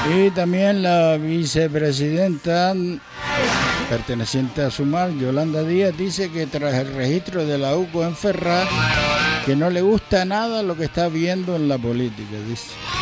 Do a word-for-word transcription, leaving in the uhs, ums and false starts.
Y también la vicepresidenta perteneciente a Sumar, Yolanda Díaz, dice que tras el registro de la U C O en Ferraz, que no le gusta nada lo que está viendo en la política, dice.